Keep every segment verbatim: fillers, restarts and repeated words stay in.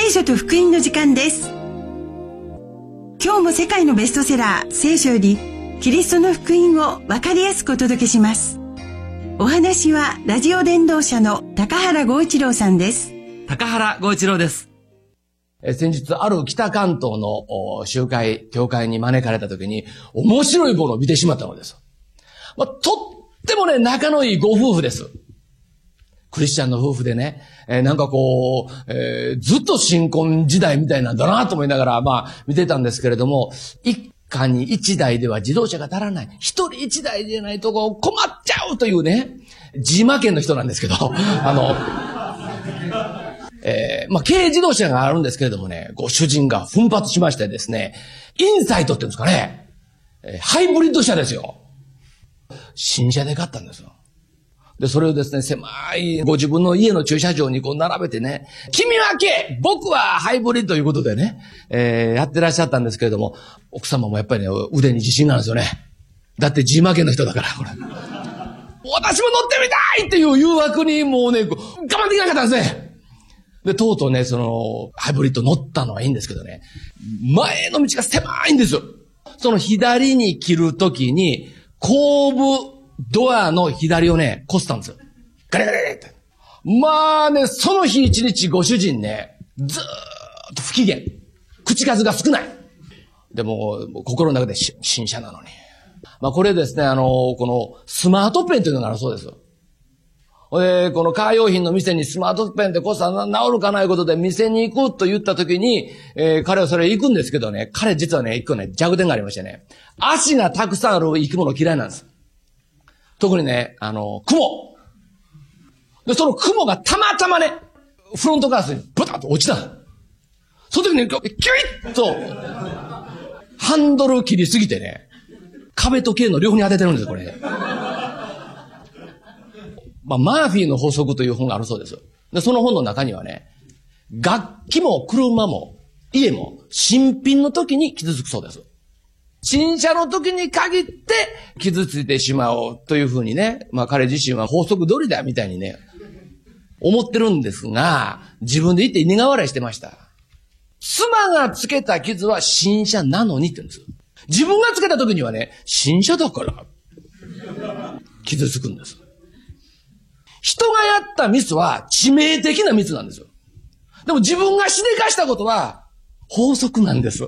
聖書と福音の時間です。今日も世界のベストセラー聖書よりキリストの福音を分かりやすくお届けします。お話はラジオ伝道者の高原剛一郎さんです。 高原剛一郎です。 え先日ある北関東の集会、教会に招かれた時に面白いものを見てしまったのです。まあ、とってもね、仲のいいご夫婦です。クリスチャンの夫婦でね、えー、なんかこう、えー、ずっと新婚時代みたいなんだなと思いながら、まあ、見てたんですけれども、一家に一台では自動車が足らない。一人一台でないとこう困っちゃうというね、ジマ県の人なんですけど、あの、えー、まあ、軽自動車があるんですけれどもね、ご主人が奮発しましてですね、インサイトって言うんですかね、えー、ハイブリッド車ですよ。新車で買ったんですよ。で、それをですね、狭いご自分の家の駐車場にこう並べてね、君は軽、僕はハイブリッドということでね、えー、やってらっしゃったんですけれども、奥様もやっぱりね、腕に自信があるんですよね。だってジマ県の人だから、これ。私も乗ってみたいっていう誘惑にもうね、我慢できなかったんですね。で、とうとうね、その、ハイブリッド乗ったのはいいんですけどね、前の道が狭いんですよ。その左に切るときに、後部ドアの左をね、こすったんですよ。ガリガリガリって。まあね、その日一日ご主人ね、ずーっと不機嫌。口数が少ない。でも、心の中で新車なのに。まあこれですね、あの、このスマートペンというのがあるそうです。で、このカー用品の店にスマートペンでこそ治るかないことで店に行くと言った時に、えー、彼はそれ行くんですけどね、彼実はね、一個ね、弱点がありましてね、足がたくさんある生き物嫌いなんです。特にね、あの、雲。で、その雲がたまたまね、フロントガラスにブタッと落ちた。その時に、キュイッと、ハンドル切りすぎてね、壁と剣の両方に当ててるんです、これ。まあ、マーフィーの法則という本があるそうです。で、その本の中にはね、楽器も車も家も新品の時に傷つくそうです。新車の時に限って傷ついてしまおうというふうにね、まあ彼自身は法則通りだみたいにね、思ってるんですが、自分で言って苦笑いしてました。妻がつけた傷は新車なのにって言うんです。自分がつけた時にはね、新車だから傷つくんです。人がやったミスは致命的なミスなんですよ。でも自分がしでかしたことは法則なんです。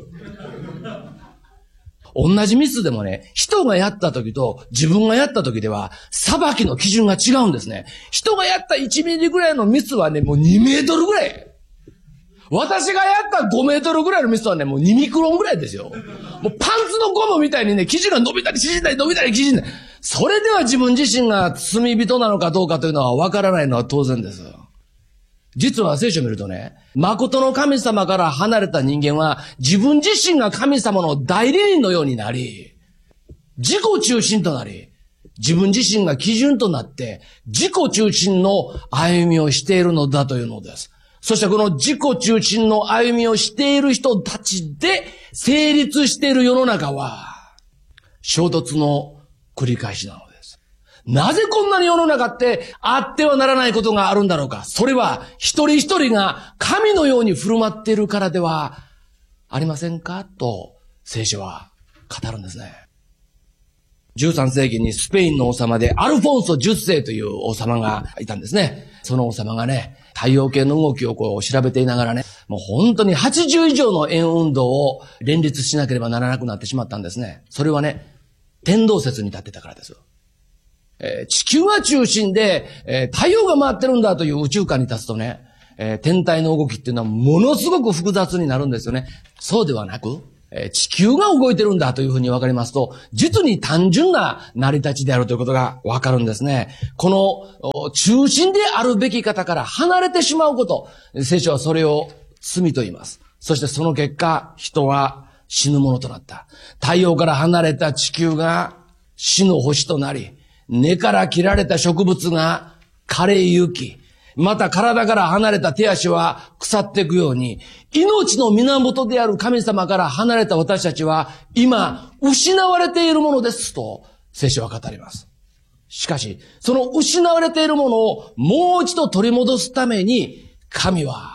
同じミスでもね、人がやった時と自分がやった時では裁きの基準が違うんですね。人がやったいちミリぐらいのミスはね、もうにメートルぐらい。私がやったごメートルぐらいのミスはね、もうにミクロンぐらいですよ。もうパンツのゴムみたいにね、生地が伸びたり縮んだり伸びたり縮んだり。それでは自分自身が罪人なのかどうかというのは分からないのは当然です。実は聖書を見るとね、誠の神様から離れた人間は自分自身が神様の代理人のようになり、自己中心となり、自分自身が基準となって自己中心の歩みをしているのだというのです。そしてこの自己中心の歩みをしている人たちで成立している世の中は衝突の繰り返しなのです。なぜこんなに世の中ってあってはならないことがあるんだろうか。それは一人一人が神のように振る舞っているからではありませんかと聖書は語るんですね。じゅうさん世紀にスペインの王様でアルフォンソじゅっ世という王様がいたんですね。その王様がね、太陽系の動きをこう調べていながらね、もう本当にはちじゅう以上の円運動を連立しなければならなくなってしまったんですね。それはね、天動説に立ってたからです。えー、地球が中心で、えー、太陽が回ってるんだという宇宙観に立つとね、えー、天体の動きっていうのはものすごく複雑になるんですよね。そうではなく、えー、地球が動いてるんだというふうに分かりますと、実に単純な成り立ちであるということが分かるんですね。この中心であるべき方から離れてしまうこと、聖書はそれを罪と言います。そしてその結果、人は死ぬものとなった。太陽から離れた地球が死の星となり、根から切られた植物が枯れゆき、また体から離れた手足は腐っていくように、命の源である神様から離れた私たちは今失われているものですと聖書は語ります。しかし、その失われているものをもう一度取り戻すために神は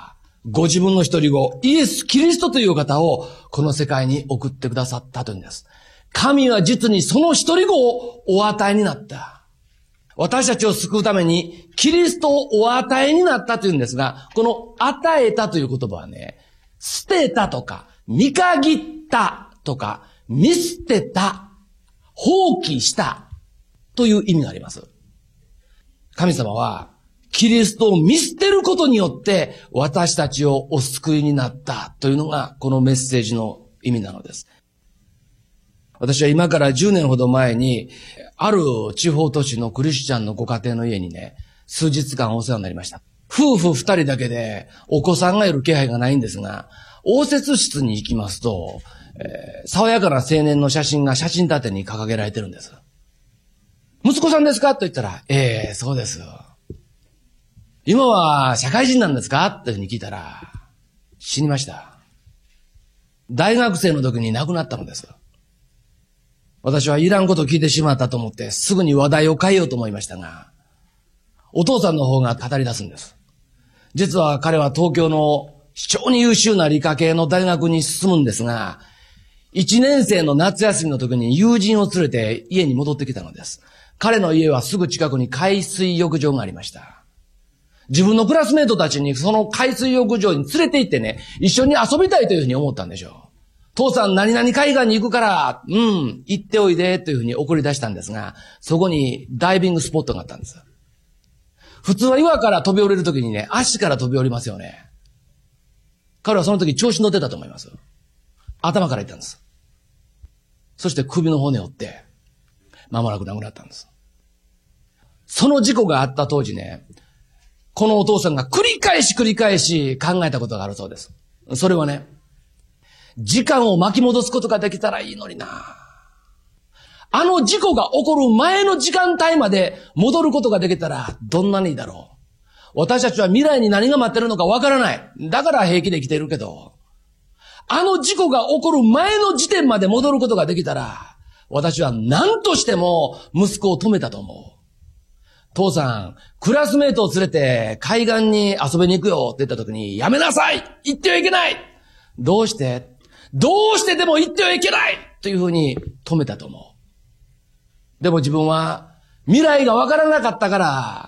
ご自分の一人子、イエス・キリストという方をこの世界に送ってくださったというんです。神は実にその一人子をお与えになった。私たちを救うためにキリストをお与えになったというんですが、この与えたという言葉はね、捨てたとか、見限ったとか、見捨てた、放棄したという意味があります。神様はキリストを見捨てることによって私たちをお救いになったというのがこのメッセージの意味なのです。私は今からじゅうねんほど前にある地方都市のクリスチャンのご家庭の家にね、数日間お世話になりました。夫婦二人だけでお子さんがいる気配がないんですが、応接室に行きますと、えー、爽やかな青年の写真が写真立てに掲げられてるんです。息子さんですかと言ったら、ええー、そうです。今は社会人なんですかっていうふうに聞いたら、死にました。大学生の時に亡くなったのです。私はいらんことを聞いてしまったと思ってすぐに話題を変えようと思いましたが、お父さんの方が語り出すんです。実は彼は東京の非常に優秀な理科系の大学に進むんですが、一年生の夏休みの時に友人を連れて家に戻ってきたのです。彼の家はすぐ近くに海水浴場がありました。自分のクラスメートたちにその海水浴場に連れて行ってね、一緒に遊びたいというふうに思ったんでしょう。父さん何々海岸に行くから、うん、行っておいでというふうに送り出したんですが、そこにダイビングスポットがあったんです。普通は岩から飛び降りるときにね、足から飛び降りますよね。彼はその時調子乗ってたと思います。頭から行ったんです。そして首の骨を折って、間もなく亡くなったんです。その事故があった当時ね、このお父さんが繰り返し繰り返し考えたことがあるそうです。それはね、時間を巻き戻すことができたらいいのにな。あの事故が起こる前の時間帯まで戻ることができたらどんなにいいだろう。私たちは未来に何が待ってるのかわからない。だから平気で生きてるけど、あの事故が起こる前の時点まで戻ることができたら、私は何としても息子を止めたと思う。父さん、クラスメートを連れて海岸に遊びに行くよって言った時に、やめなさい！行ってはいけない！どうして？どうしてでも行ってはいけない！というふうに止めたと思う。でも自分は未来がわからなかったから、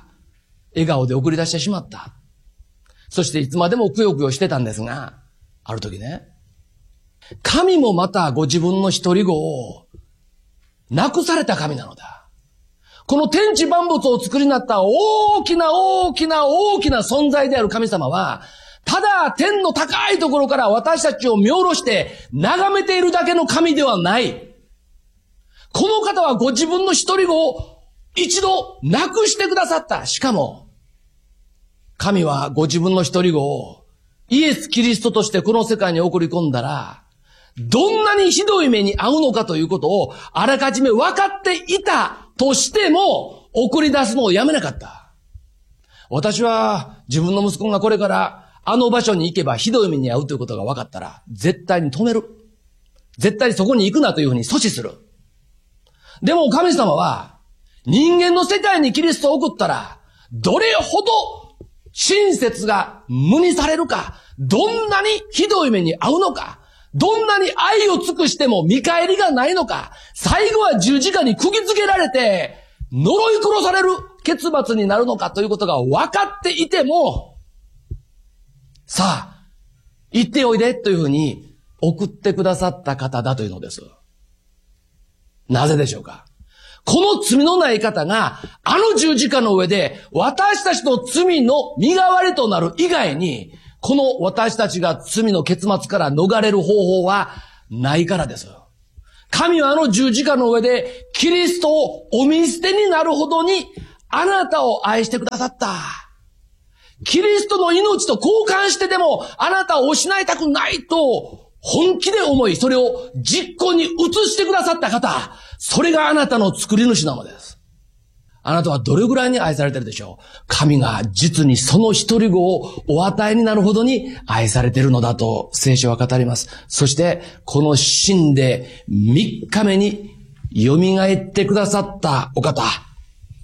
笑顔で送り出してしまった。そしていつまでもくよくよしてたんですが、ある時ね、神もまたご自分の一人子を亡くされた神なのだ。この天地万物を作りになった大きな大きな大きな存在である神様は、ただ天の高いところから私たちを見下ろして眺めているだけの神ではない。この方はご自分の一人子を一度亡くしてくださった。しかも、神はご自分の一人子をイエス・キリストとしてこの世界に送り込んだら、どんなにひどい目に遭うのかということをあらかじめ分かっていたとしても送り出すのをやめなかった。私は自分の息子がこれからあの場所に行けばひどい目に遭うということが分かったら絶対に止める。絶対にそこに行くなというふうに阻止する。でも神様は人間の世界にキリストを送ったらどれほど親切が無にされるか、どんなにひどい目に遭うのか、どんなに愛を尽くしても見返りがないのか、最後は十字架に釘付けられて呪い殺される結末になるのかということが分かっていても、さあ、行っておいでというふうに送ってくださった方だというのです。なぜでしょうか？この罪のない方があの十字架の上で私たちの罪の身代わりとなる以外に、この私たちが罪の結末から逃れる方法はないからです。神はあの十字架の上でキリストをお見捨てになるほどにあなたを愛してくださった。キリストの命と交換してでもあなたを失いたくないと本気で思い、それを実行に移してくださった方、それがあなたの作り主なのです。あなたはどれぐらいに愛されてるでしょう？神が実にその一人子をお与えになるほどに愛されているのだと聖書は語ります。そしてこの死んでみっかめに蘇ってくださったお方、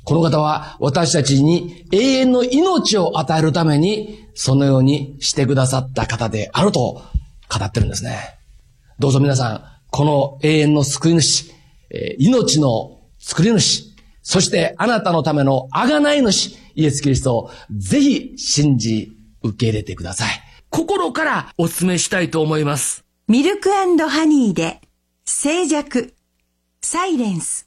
この方は私たちに永遠の命を与えるために、そのようにしてくださった方であると語ってるんですね。どうぞ皆さん、この永遠の救い主、えー、命の作り主、そしてあなたのための贖い主、イエス・キリストをぜひ信じ受け入れてください。 心からお勧めしたいと思います。 ミルク&ハニーで静寂、サイレンス。